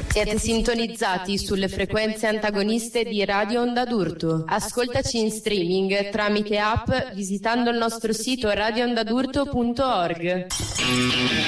Siete sintonizzati sulle frequenze antagoniste di Radio Onda d'Urto. Ascoltaci in streaming tramite app visitando il nostro sito radioondadurto.org.